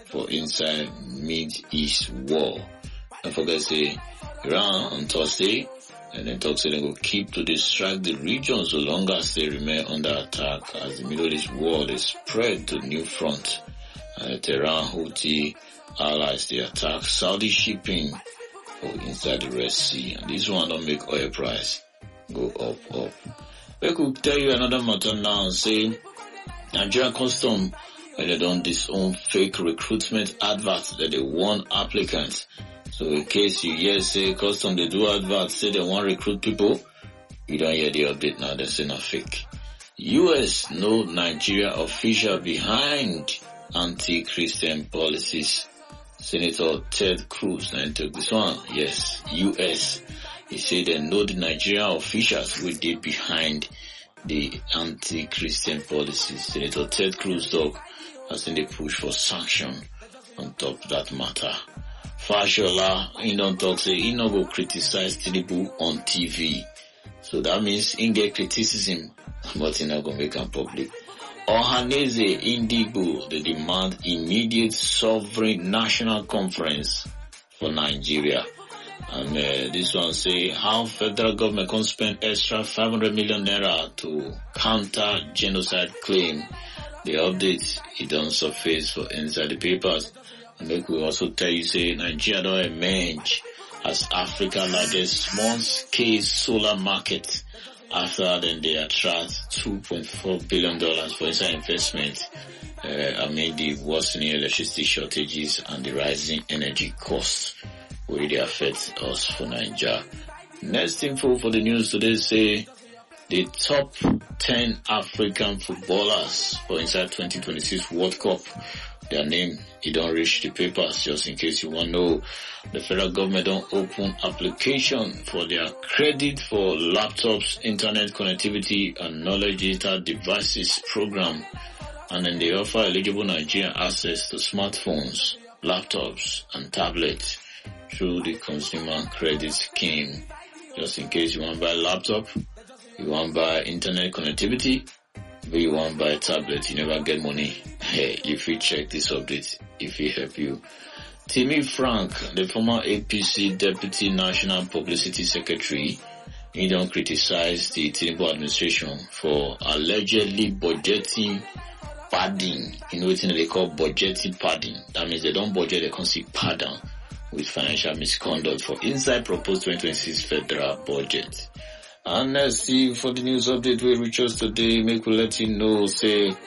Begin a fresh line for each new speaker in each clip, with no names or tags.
for inside Mid-East war. Don't forget say Iran on Thursday and then talk say they will keep to distract the region so long as they remain under attack as the Middle East war is spread to new front. Tehran Houthi allies they attack Saudi shipping for inside the Red Sea, and this one don't make oil price go up. We could tell you another matter now, say Nigerian custom they don't disown fake recruitment adverts that they want applicants. So in case you hear say custom they do adverts say they want recruit people, you don't hear the update now, they say not fake. US no Nigeria official behind anti-Christian policies. Senator Ted Cruz and took this one. Yes, US. He said they know the Nigerian officials will be behind the anti-Christian policies. Senator Ted Cruz talk as in the push for sanction on top of that matter. Fashola, he don't talk say he no go criticize Tinubu on TV. So that means he get criticism, but he not gonna make them public. Ohaneze Indigo, they demand immediate sovereign national conference for Nigeria. And this one say how federal government can spend extra 500 million naira to counter genocide claim. The update it don't surface for inside the papers. And they could also tell you say Nigeria don't emerge as Africa's largest small scale solar market. After then they attract $2.4 billion for inside investment amid the worsening electricity shortages and the rising energy costs will they affect us for Nigeria. Next info for the news today say the top 10 African footballers for inside 2026 World Cup. Their name, it don't reach the papers, just in case you want to know. The federal government don't open application for their credit for laptops, internet connectivity, and knowledge data devices program. And then they offer eligible Nigerian access to smartphones, laptops, and tablets through the consumer credit scheme. Just in case you want to buy a laptop, you want to buy internet connectivity, but you want to buy a tablet, you never get money. Hey, if you check this update, if it help you. Timmy Frank, the former APC Deputy National Publicity Secretary, he don't criticize the Tinubu administration for allegedly budgeting padding. You know what they call budgeting padding. That means they don't budget, they can see pattern with financial misconduct for inside proposed 2026 federal budget. And let's see for the news update we reach us today, make we let you know, say,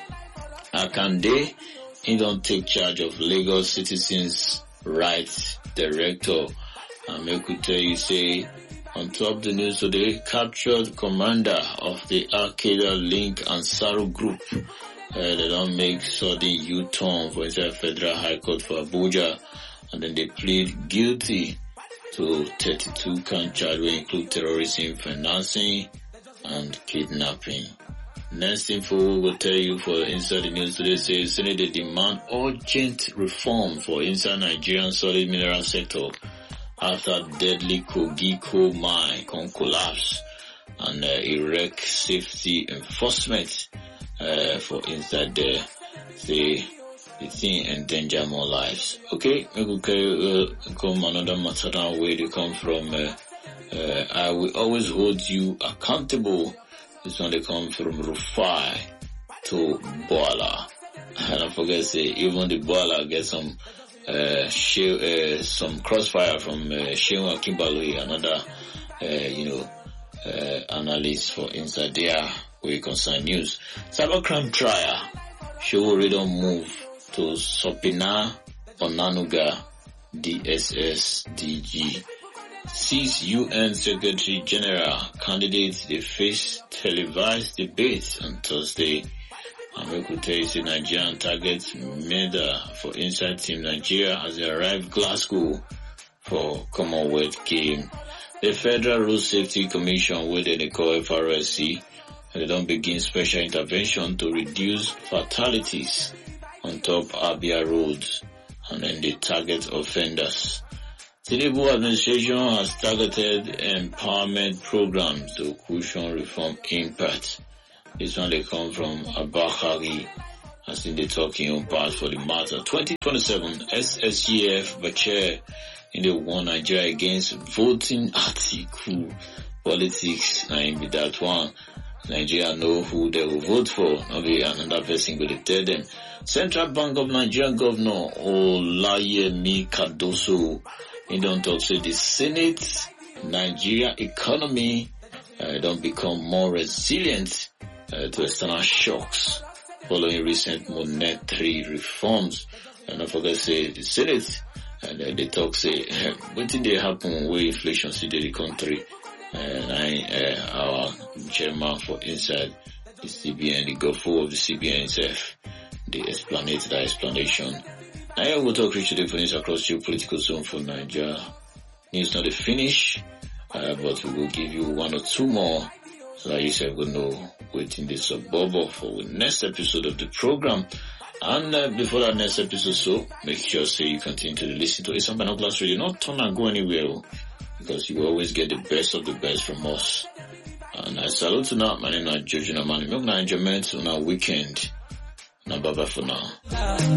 Akande, he don't take charge of Lagos Citizens Rights Director. And make we tell you, say, on top the news today, captured commander of the Al-Qaeda Link Ansaru Group. They don't make sudden U-turn for inside Federal High Court for Abuja. And then they plead guilty to 32 count charge which include terrorism, financing, and kidnapping. Next info will tell you for inside the news today says Senate they demand urgent reform for inside Nigerian solid mineral sector after deadly Kogi coal mine can collapse and erect safety enforcement for inside there. Say the thing endanger more lives. Okay, we will come another matter now where they come from. I will always hold you accountable. This one they come from Rufai to Boala. And don't forget say even the Boala get some some crossfire from Shehu Akinbaloyi, another analyst for inside there where you concern news. Cybercrime trial. Shehu don't move to Sopina Onanuga DSS DG. 6 UN Secretary General candidates they face televised debates on Thursday. And we could tell you the Nigerian targets medal for inside Team Nigeria as they arrive Glasgow for Commonwealth game. The Federal Road Safety Commission, where they call FRSC, they don't begin special intervention to reduce fatalities on top Abia roads and then they target offenders. Tinubu administration has targeted empowerment programs to cushion reform impact. This one they come from Abakari as in the talking on part for the matter. 2027 SSGF Bashir in the one Nigeria against voting article politics. Now in that one, Nigeria know who they will vote for. Not be another person will tell them. Central Bank of Nigeria Governor Olayemi Kadoso, he don't talk to the Senate. Nigeria economy don't become more resilient to external shocks following recent monetary reforms. And I forget say the Senate and they talk say what did they happen where inflation see the country. And our chairman for inside the CBN, the GOFO of the CBN itself, they explanate that explanation. I will talk rich today for news across geopolitical zone for Nigeria. News not a finish, but we will give you one or two more so that you say will know waiting this bubble for the next episode of the program. And before that next episode, so make sure say you continue to listen to Eastern Binoculars Radio. Not turn and go anywhere, because you will always get the best of the best from us. And I salute to now. My name is George Namani. Milk na enjoyment on our weekend. Now bye bye for now.